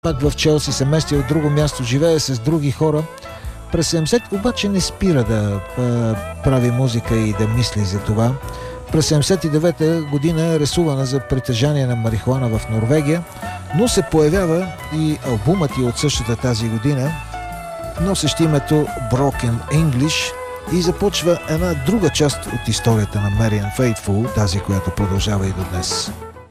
Пак в Челси се мести от друго място, живее с други хора. През 70 обаче не спира да прави музика и да мисли за това. През 79 година е рисувана за притежание на марихуана в Норвегия, но се появява и албумът и от същата тази година, носещ името Broken English, и започва една друга част от историята на Marianne Faithfull, тази, която продължава и до днес.